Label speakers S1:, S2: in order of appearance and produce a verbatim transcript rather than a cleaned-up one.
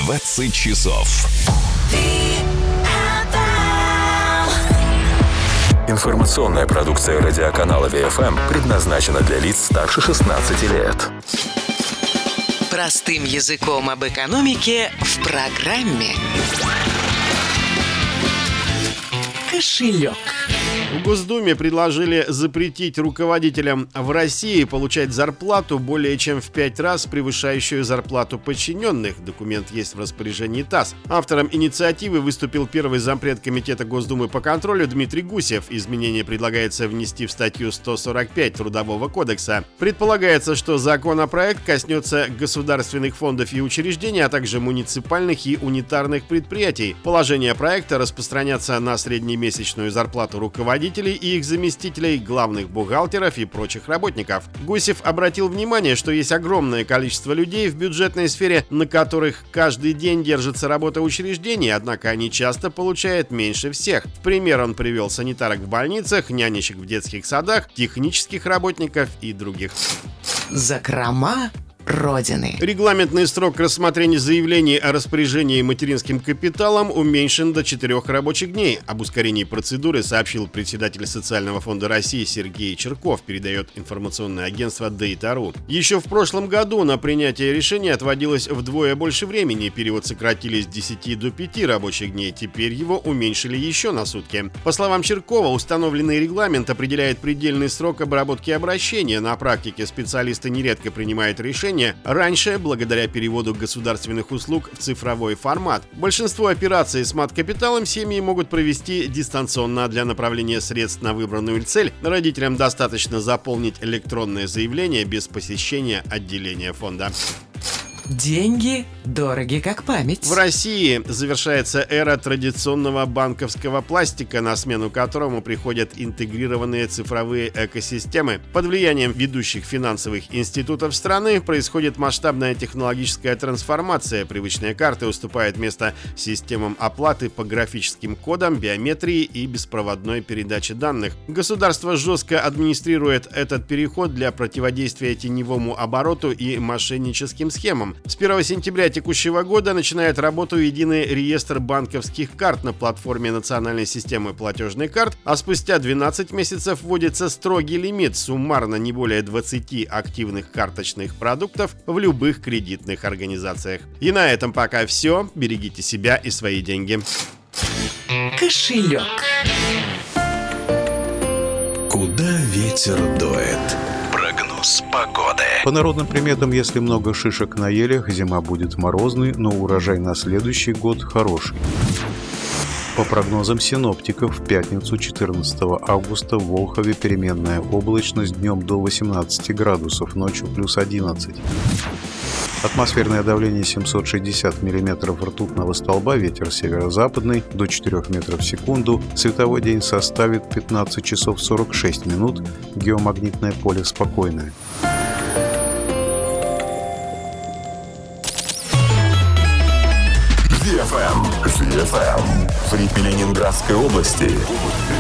S1: двадцать часов. Информационная продукция радиоканала Ви Эф Эм предназначена для лиц старше шестнадцати лет.
S2: Простым языком об экономике в программе «Кошелек».
S3: В Госдуме предложили запретить руководителям в России получать зарплату более чем в пять раз превышающую зарплату подчиненных. Документ есть в распоряжении ТАСС. Автором инициативы выступил первый зампред Комитета Госдумы по контролю Дмитрий Гусев. Изменения предлагается внести в статью сто сорок пять Трудового кодекса. Предполагается, что законопроект коснется государственных фондов и учреждений, а также муниципальных и унитарных предприятий. Положения проекта распространятся на среднемесячную зарплату руководителей и их заместителей, главных бухгалтеров и прочих работников. Гусев обратил внимание, что есть огромное количество людей в бюджетной сфере, на которых каждый день держится работа учреждений, однако они часто получают меньше всех. В пример он привел санитарок в больницах, нянечек в детских садах, технических работников и других.
S2: Закрома Родины.
S3: Регламентный срок рассмотрения заявлений о распоряжении материнским капиталом уменьшен до четырех рабочих дней. Об ускорении процедуры сообщил председатель Социального фонда России Сергей Черков, передает информационное агентство Data точка ру. Еще в прошлом году на принятие решения отводилось вдвое больше времени. Период сократили с десяти до пяти рабочих дней. Теперь его уменьшили еще на сутки. По словам Черкова, установленный регламент определяет предельный срок обработки обращения. На практике специалисты нередко принимают решения раньше, благодаря переводу государственных услуг в цифровой формат. Большинство операций с мат-капиталом семьи могут провести дистанционно. Для направления средств на выбранную цель родителям достаточно заполнить электронное заявление без посещения отделения фонда.
S2: Деньги дороги как память.
S3: В России завершается эра традиционного банковского пластика, на смену которому приходят интегрированные цифровые экосистемы. Под влиянием ведущих финансовых институтов страны происходит масштабная технологическая трансформация. Привычные карты уступают место системам оплаты по графическим кодам, биометрии и беспроводной передаче данных. Государство жестко администрирует этот переход для противодействия теневому обороту и мошенническим схемам. С первого сентября текущего года начинает работу единый реестр банковских карт на платформе национальной системы платежных карт, а спустя двенадцать месяцев вводится строгий лимит, суммарно не более двадцати активных карточных продуктов в любых кредитных организациях. И на этом пока все. Берегите себя и свои деньги.
S2: Кошелек.
S1: Куда ветер дует? Прогноз погоды.
S4: По народным приметам, если много шишек на елях, зима будет морозной, но урожай на следующий год хороший. По прогнозам синоптиков, в пятницу четырнадцатого августа в Волхове переменная облачность, днем до восемнадцати градусов, ночью плюс одиннадцать. Атмосферное давление семьсот шестьдесят миллиметров ртутного столба, ветер северо-западный до четырёх метров в секунду, световой день составит пятнадцать часов сорок шесть минут, геомагнитное поле спокойное.
S1: Ви Эф Эм. Ви Эф Эм. В Ленинградской области.